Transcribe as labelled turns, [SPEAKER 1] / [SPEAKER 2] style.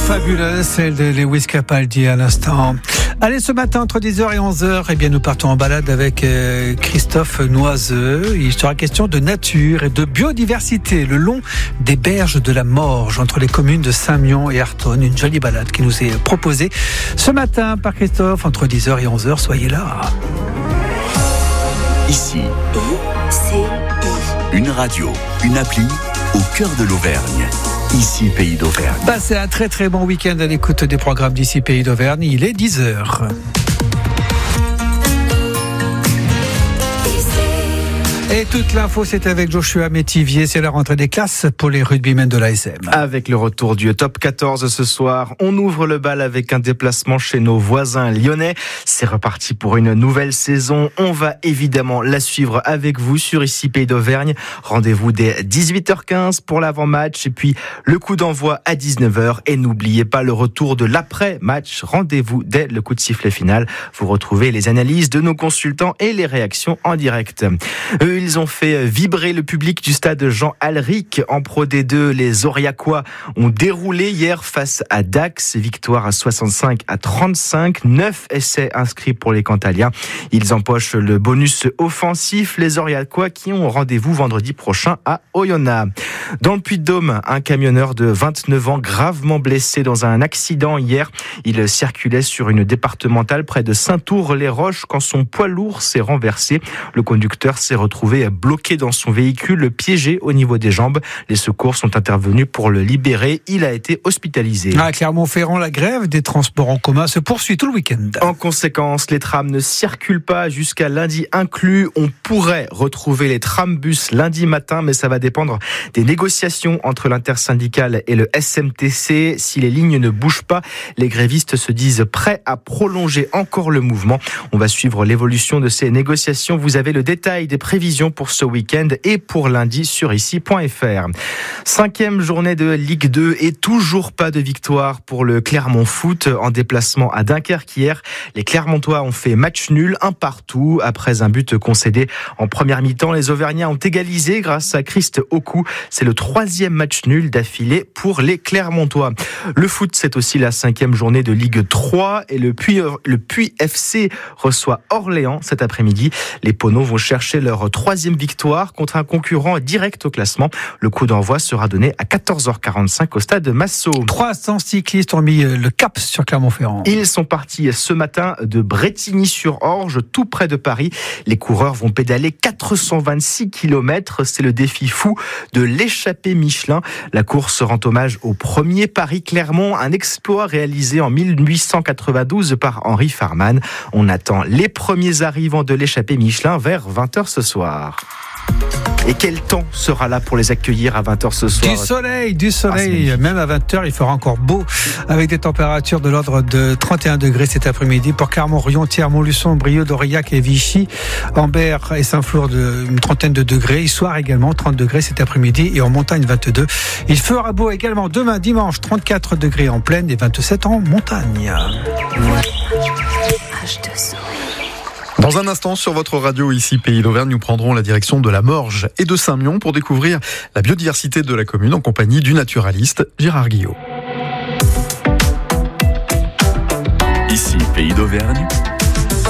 [SPEAKER 1] Fabuleuse, celle de Lewis Capaldi à l'instant. Allez, ce matin, entre 10h et 11h, eh bien, nous partons en balade avec Christophe Noiseux. Il sera question de nature et de biodiversité le long des berges de la Morge, entre les communes de Saint-Mion et Artonne. Une jolie balade qui nous est proposée ce matin par Christophe, entre 10h et 11h. Soyez là.
[SPEAKER 2] Ici, une radio, une appli au cœur de l'Auvergne. Ici, Pays d'Auvergne.
[SPEAKER 1] C'est un très très bon week-end à l'écoute des programmes d'Ici, Pays d'Auvergne. Il est 10h. Et toute l'info, c'est avec Joshua Métivier. C'est la rentrée des classes pour les rugbymen de l'ASM.
[SPEAKER 3] Avec le retour du top 14 ce soir, on ouvre le bal avec un déplacement chez nos voisins lyonnais. C'est reparti pour une nouvelle saison. On va évidemment la suivre avec vous sur Ici Pays d'Auvergne. Rendez-vous dès 18h15 pour l'avant-match et puis le coup d'envoi à 19h. Et n'oubliez pas le retour de l'après-match. Rendez-vous dès le coup de sifflet final. Vous retrouvez les analyses de nos consultants et les réactions en direct. Ils ont fait vibrer le public du stade Jean Alric en Pro D2. Les Aurillacois ont déroulé hier face à Dax. Victoire à 65-35. 9 essais inscrits pour les Cantaliens. Ils empochent le bonus offensif. Les Aurillacois qui ont rendez-vous vendredi prochain à Oyonnax. Dans le Puy-de-Dôme, un camionneur de 29 ans gravement blessé dans un accident hier. Il circulait sur une départementale près de Saint-Ours-les-Roches quand son poids lourd s'est renversé. Le conducteur s'est retrouvé bloqué dans son véhicule, piégé au niveau des jambes. Les secours sont intervenus pour le libérer. Il a été hospitalisé.
[SPEAKER 1] À Clermont-Ferrand, la grève des transports en commun se poursuit tout le week-end.
[SPEAKER 3] En conséquence, les trams ne circulent pas jusqu'à lundi inclus. On pourrait retrouver les trambus lundi matin, mais ça va dépendre des négociations entre l'intersyndicale et le SMTC. Si les lignes ne bougent pas, les grévistes se disent prêts à prolonger encore le mouvement. On va suivre l'évolution de ces négociations. Vous avez le détail des prévisions pour ce week-end et pour lundi sur ici.fr. 5e journée de Ligue 2 et toujours pas de victoire pour le Clermont Foot en déplacement à Dunkerque hier. Les Clermontois ont fait match nul, un partout. Après un but concédé en première mi-temps, les Auvergnats ont égalisé grâce à Christ Oku. C'est le 3e match nul d'affilée pour les Clermontois. Le foot, c'est aussi la 5e journée de Ligue 3 et le Puy FC reçoit Orléans cet après-midi. Les Poneaux vont chercher leur 3e victoire contre un concurrent direct au classement. Le coup d'envoi sera donné à 14h45 au stade Massot.
[SPEAKER 1] 300 cyclistes ont mis le cap sur Clermont-Ferrand.
[SPEAKER 3] Ils sont partis ce matin de Brétigny-sur-Orge, tout près de Paris. Les coureurs vont pédaler 426 km. C'est le défi fou de l'échappée Michelin. La course rend hommage au premier Paris-Clermont, un exploit réalisé en 1892 par Henri Farman. On attend les premiers arrivants de l'échappée Michelin vers 20h ce soir. Et quel temps sera là pour les accueillir à 20h ce soir ?
[SPEAKER 1] Du soleil. Même à 20h, il fera encore beau avec des températures de l'ordre de 31 degrés cet après-midi pour Clermont-Rion, Thiers, Montluçon, Brieuc, d'Aurillac et Vichy, Ambert et Saint-Flour une trentaine de degrés. Histoire également 30 degrés cet après-midi et en montagne 22. Il fera beau également demain dimanche 34 degrés en plaine et 27 en montagne.
[SPEAKER 4] Dans un instant, sur votre radio ici Pays d'Auvergne, nous prendrons la direction de la Morge et de Saint-Mion pour découvrir la biodiversité de la commune en compagnie du naturaliste Gérard Guillot.
[SPEAKER 2] Ici Pays d'Auvergne,